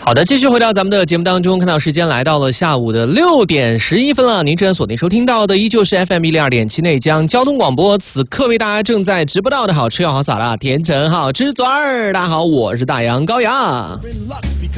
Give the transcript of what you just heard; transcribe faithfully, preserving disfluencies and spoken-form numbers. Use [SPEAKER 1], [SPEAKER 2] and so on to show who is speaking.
[SPEAKER 1] 好的，继续回到咱们的节目当中，看到时间来到了下午的六点十一分了。您正在锁定收听到的依旧是 F M 一零二点七内江交通广播，此刻为大家正在直播到的好吃又好耍辣，甜橙好吃嘴儿。大家好，我是大杨高阳。